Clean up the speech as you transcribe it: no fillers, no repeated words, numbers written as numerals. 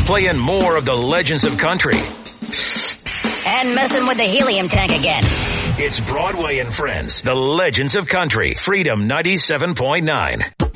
playing more of the Legends of Country. And messing with the helium tank again. It's Broadway and Friends, the Legends of Country, Freedom 97.9.